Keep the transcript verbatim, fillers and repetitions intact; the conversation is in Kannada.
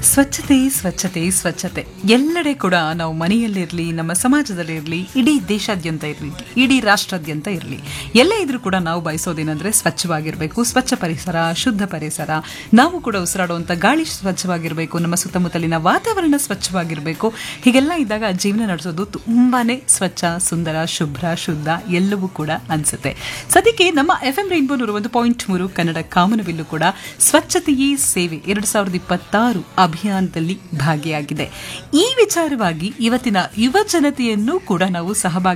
ಸ್ವಚ್ಛತೆ ಸ್ವಚ್ಛತೆ ಸ್ವಚ್ಛತೆ ಎಲ್ಲೆಡೆ ಕೂಡ ನಾವು ಮನೆಯಲ್ಲಿರಲಿ, ನಮ್ಮ ಸಮಾಜದಲ್ಲಿರಲಿ, ಇಡೀ ದೇಶಾದ್ಯಂತ ಇರಲಿ, ಇಡೀ ರಾಷ್ಟ್ರಾದ್ಯಂತ ಇರಲಿ, ಎಲ್ಲೇ ಇದ್ರೂ ಕೂಡ ನಾವು ಬಯಸೋದೇನೆಂದ್ರೆ ಸ್ವಚ್ಛವಾಗಿರಬೇಕು. ಸ್ವಚ್ಛ ಪರಿಸರ, ಶುದ್ಧ ಪರಿಸರ, ನಾವು ಕೂಡ ಉಸಿರಾಡುವಂಥ ಗಾಳಿ ಸ್ವಚ್ಛವಾಗಿರಬೇಕು, ನಮ್ಮ ಸುತ್ತಮುತ್ತಲಿನ ವಾತಾವರಣ ಸ್ವಚ್ಛವಾಗಿರಬೇಕು. ಹೀಗೆಲ್ಲ ಇದ್ದಾಗ ಜೀವನ ನಡೆಸೋದು ತುಂಬಾನೇ ಸ್ವಚ್ಛ, ಸುಂದರ, ಶುಭ್ರ, ಶುದ್ಧ ಎಲ್ಲವೂ ಕೂಡ ಅನ್ಸುತ್ತೆ. ಸದ್ಯಕ್ಕೆ ನಮ್ಮ ಎಫ್ ಎಂ ರೈನ್ಬೋ ನೂರ ಒಂದು ಪಾಯಿಂಟ್ ಮೂರು ಕನ್ನಡ ಕಾಮನಬಿಲ್ಲು ಕೂಡ ಸ್ವಚ್ಛತೆಯೇ ಸೇವೆ ಎರಡು ಸಾವಿರದ ಇಪ್ಪತ್ತಾರು ಅಭಿಯಾನದಲ್ಲಿ ಭಾಗಿಯಾಗಿದೆ. ಈ ವಿಚಾರವಾಗಿ ಇವತ್ತಿನ ಯುವ ಜನತೆಯನ್ನು ಕೂಡ ನಾವು ಸಹಭಾಗಿ